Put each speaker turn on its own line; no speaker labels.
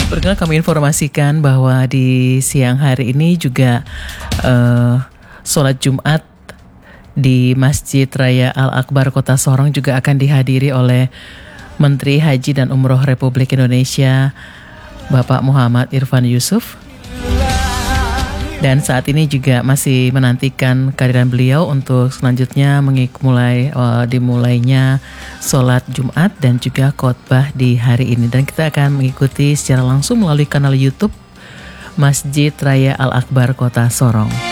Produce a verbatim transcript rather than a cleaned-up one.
Berikutnya kami informasikan bahwa di siang hari ini juga uh, sholat Jumat di Masjid Raya Al-Akbar Kota Sorong juga akan dihadiri oleh Menteri Haji dan Umroh Republik Indonesia Bapak Muhammad Irfan Yusuf. Dan saat ini juga masih menantikan kehadiran beliau untuk selanjutnya mulai uh, dimulainya sholat Jumat dan juga khotbah di hari ini. Dan kita akan mengikuti secara langsung melalui kanal YouTube Masjid Raya Al-Akbar Kota Sorong.